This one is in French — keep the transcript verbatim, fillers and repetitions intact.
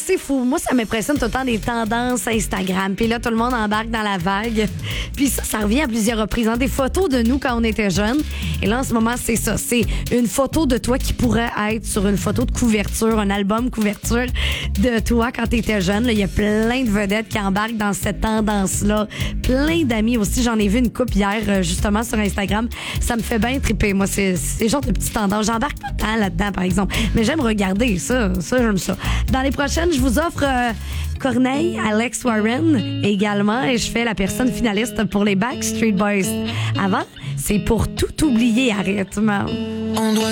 c'est fou. Moi, ça m'impressionne tout le temps des tendances Instagram. Puis là, tout le monde embarque dans la vague. Puis ça, ça revient à plusieurs reprises. Hein. Des photos de nous quand on était jeunes. Et là, en ce moment, c'est ça. C'est une photo de toi qui pourrait être sur une photo de couverture, un album couverture de toi quand t'étais jeune. Il y a plein de vedettes qui embarquent dans cette tendance-là. Plein d'amis aussi. J'en ai vu une couple hier, justement, sur Instagram. Ça me fait bien triper. Moi, c'est, c'est genre de petites tendances. J'embarque pas tant là-dedans, par exemple. Mais j'aime regarder ça. Ça, j'aime ça. Dans les prochaines, je vous offre euh, Corneille, Alex Warren également. Et je fais la personne finaliste pour les Backstreet Boys. Avant, c'est pour tout oublier à rythme.